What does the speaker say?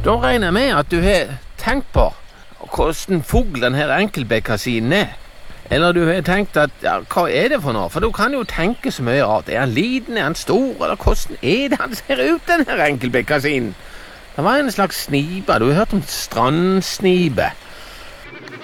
Da regner jeg med at du har tenkt på hvordan fugl den her enkeltbekkasinen er. Eller du har tenkt at, ja, hva er det for noe? For du kan jo tenke så mye rart. Er han liten, er han stor, eller hvordan er det han ser ut, den her enkeltbekkasinen? Det var en slags snipe, du har hørt om strandsnipe.